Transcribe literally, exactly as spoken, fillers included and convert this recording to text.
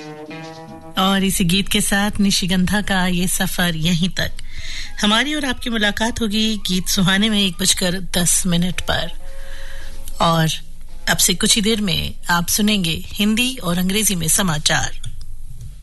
और इसी गीत के साथ निशिगंधा का ये सफर यहीं तक। हमारी और आपकी मुलाकात होगी गीत सुहाने में एक बजकर दस मिनट पर, और अब से कुछ ही देर में आप सुनेंगे हिंदी और अंग्रेजी में समाचार।